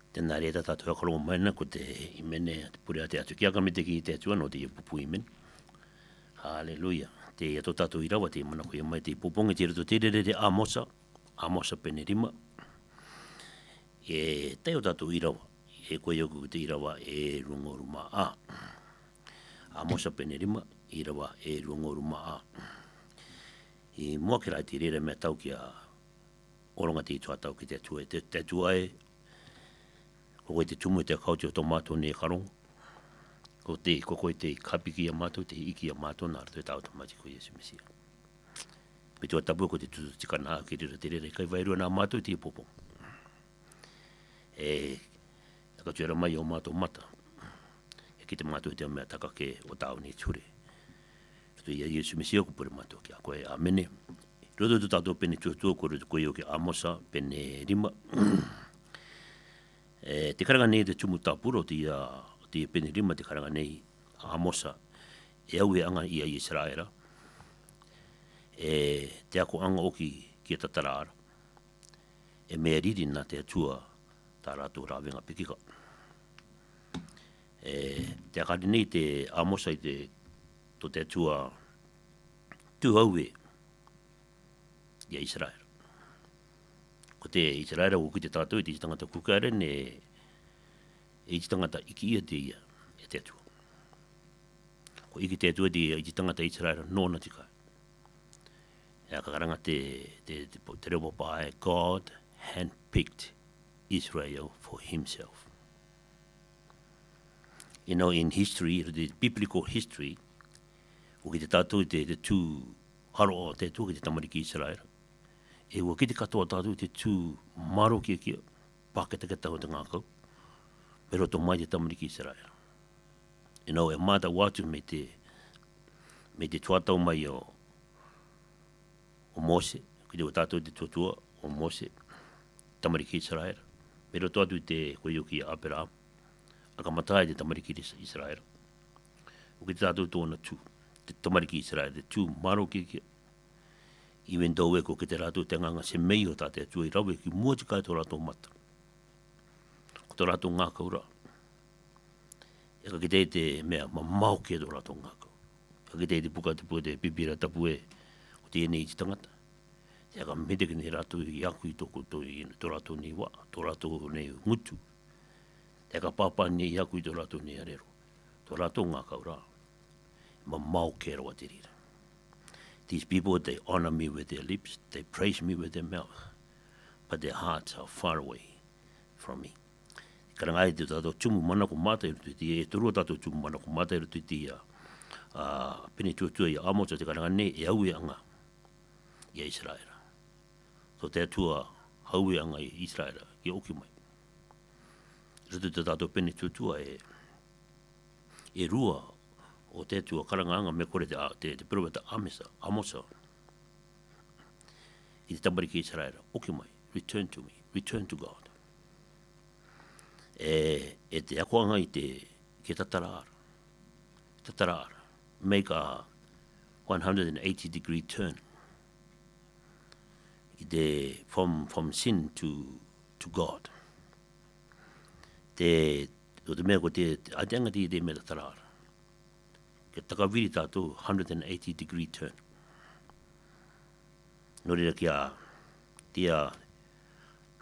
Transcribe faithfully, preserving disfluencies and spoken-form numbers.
Tēnā reta tātou hakarongo maina ko te imene te pure a te atu. Kia kame te ki te atua no te pupu imene. Hallelujah. Te ato tātou irawa te mana ko ia mai te puponga te rito te re te Amosa. Amosa pene rima. E te o tātou irawa. E koe yoku te irawa e rungoruma a. Amosa pene rima. Irawa e rungoruma a. I mua ki rai te rere mea tau ki a oronga te itua tau ki te atua. Te, te atua e ko koe te tumu te kauti o tō mātou ne karong. Ko te, ko koe te kapiki a mātou, te iki a mātou, nā rato e tāo tā mati ko Iesu Mesia. Me tua tapu ko te tutu tika nā ki rira te rere, kai vairua nā mātou te popo. E, ka tuera mai o mātou mata. E ki te mātou te mea taka ke o tāo ni ture. Tutu ia Iesu Mesia ko pure mātou ki a koe amene. Roto tu tātou pene tuatua ko roto koe o ki Amosa, pene rima. E, te karanga nei te tumu tāpuro te, uh, te pene rima te karanga nei Amosa e au e anga ia i Israela e te ako anga oki ki a tataraara e mea riri nā te atua tā rātou rāwenga pikika e te akari nei te Amosa i te to te atua tu au e i a Israela. Ko te Israela o ki te tātou i te tangata kukare ne e te tangata iki ia te ia e te atua. Ko iki te atua te i te tangata Israela nōna tika. E a kakaranga te, te, te, te reo papa e God handpicked Israel for himself. You know, in history, the biblical history, o ki te tātou te, te tū haro o te tū ki te tamariki Israela. E ua ki te katoa tātou te tū maro kia kia, pāketa ke tau te ngākau, pero tō mai te tamariki Israela. You know, e māta wātu me te, me te tuatau mai o, o Mose, ki te o tātou te tuatua o Mose, tamariki Israela. Pero tō atu te koe o ki Abraham, aka matai te tamariki Israela. O ki te tātou tōna tū, te tamariki Israela, te tū maro kia kia, even though e ko ke te rātou te nganga se mei o tāte atua i rawe ki mua tika e tō rātou mata. Ko tō rātou ngākau rā. E ka ki te te mea ma mau ke tō rātou ngākau. Ka ki te te puka te puka te pipira tapu e o te ene i te tangata. Te aka mete ki ne rātou i aku i tōku tō, tō rātou ni wā, tō rātou ne ngutu. Te aka pāpā ne i aku i tō rātou ne arero. Tō rātou ngākau rā. Ma mau ke rawa te rira. These people, they honor me with their lips, they praise me with their mouth, but their hearts are far away from me. Karangai te tātou tumu mana ko mata i rutu ti, e turu tātou tumu mana ko mata i rutu ti a uh, pini tuatua i Amosa te karanga ne e au e anga i Israela. So te atua hau e anga i Israela, i oki mai. Rutu te tātou pini tuatua e, e rua o te tua karanganga me kore te, te, te peruwa te Amesa, Amosa. I te tamariki Israela, oki mai, return to me, return to God. E, e te akoanga i te, ke tataraara, tataraara, make a one hundred eighty degree turn. I te, from, from sin to, to God. Te, o te mea ko te, a te anga ti te mea tataraara. Ke takawiri tātou one hundred eighty degree turn. No reira kia tia